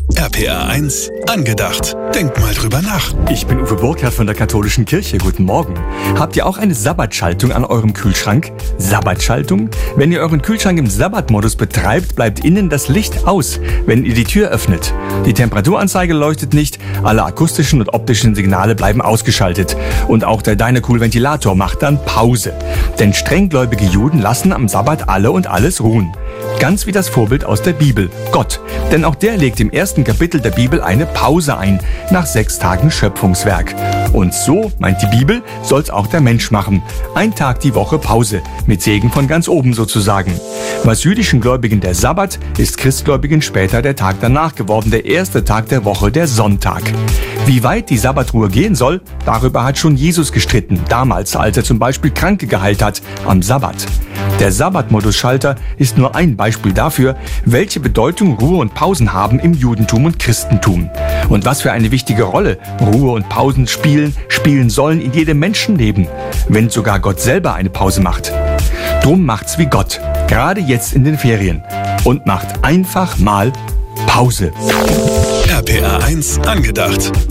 RPA 1 angedacht. Denk mal drüber nach. Ich bin Uwe Burkhardt von der Katholischen Kirche. Guten Morgen. Habt ihr auch eine Sabbatschaltung an eurem Kühlschrank? Sabbatschaltung? Wenn ihr euren Kühlschrank im Sabbatmodus betreibt, bleibt innen das Licht aus, wenn ihr die Tür öffnet. Die Temperaturanzeige leuchtet nicht, alle akustischen und optischen Signale bleiben ausgeschaltet. Und auch der Dynacool-Ventilator macht dann Pause. Denn strenggläubige Juden lassen am Sabbat alle und alles ruhen. Ganz wie das Vorbild aus der Bibel, Gott. Denn auch der legt im ersten Kapitel der Bibel eine Pause ein, nach 6 Tagen Schöpfungswerk. Und so, meint die Bibel, soll's auch der Mensch machen. 1 Tag die Woche Pause, mit Segen von ganz oben sozusagen. Was jüdischen Gläubigen der Sabbat, ist Christgläubigen später der Tag danach geworden, der erste Tag der Woche, der Sonntag. Wie weit die Sabbatruhe gehen soll, darüber hat schon Jesus gestritten, damals, als er zum Beispiel Kranke geheilt hat, am Sabbat. Der Sabbatmodusschalter ist nur ein Beispiel dafür, welche Bedeutung Ruhe und Pausen haben im Judentum und Christentum. Und was für eine wichtige Rolle Ruhe und Pausen spielen sollen in jedem Menschenleben, wenn sogar Gott selber eine Pause macht. Drum macht's wie Gott, gerade jetzt in den Ferien, und macht einfach mal Pause. RPA 1 angedacht.